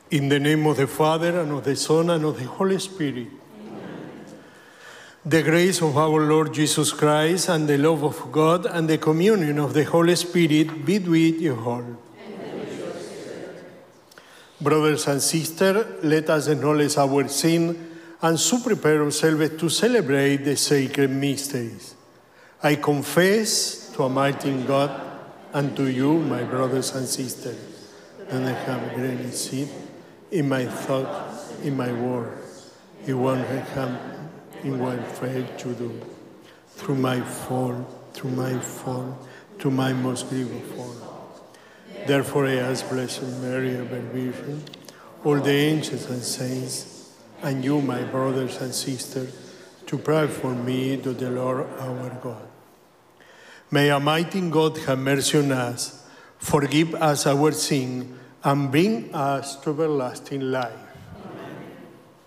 In the name of the Father, and of the Son, and of the Holy Spirit. Amen. The grace of our Lord Jesus Christ, and the love of God, and the communion of the Holy Spirit be with you all. Brothers and sisters, let us acknowledge our sin and so prepare ourselves to celebrate the sacred mysteries. I confess to Almighty God and to you, my brothers and sisters, that I have greatly sinned in my thought, in my word, in what I have, in what I failed to do, through my fault, to my most grievous fault. Therefore I ask Blessed Mary, ever Virgin, all the angels and saints, and you, my brothers and sisters, to pray for me to the Lord our God. May Almighty God have mercy on us, forgive us our sin, and bring us to everlasting life.